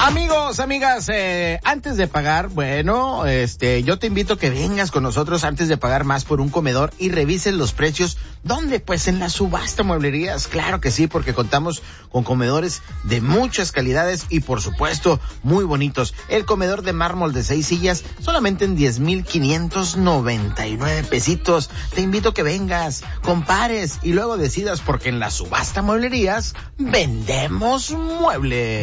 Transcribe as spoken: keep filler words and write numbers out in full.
Amigos, amigas, eh, antes de pagar, bueno, este, yo te invito a que vengas con nosotros antes de pagar más por un comedor y revises los precios. ¿Dónde? Pues en la Subasta Mueblerías. Claro que sí, porque contamos con comedores de muchas calidades y, por supuesto, muy bonitos. El comedor de mármol de seis sillas solamente en diez mil quinientos noventa y nueve pesitos. Te invito a que vengas, compares y luego decidas, porque en la Subasta Mueblerías vendemos muebles.